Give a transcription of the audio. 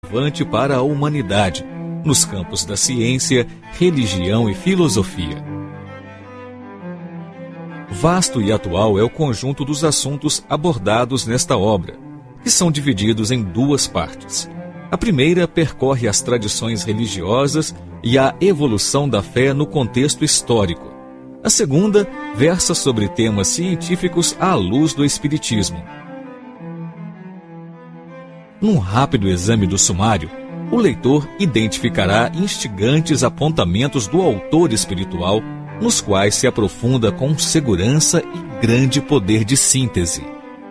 relevante para a humanidade, nos campos da ciência, religião e filosofia. Vasto e atual é o conjunto dos assuntos abordados nesta obra, que são divididos em duas partes. A primeira percorre as tradições religiosas e a evolução da fé no contexto histórico. A segunda versa sobre temas científicos à luz do Espiritismo. Num rápido exame do sumário, o leitor identificará instigantes apontamentos do autor espiritual, nos quais se aprofunda com segurança e grande poder de síntese.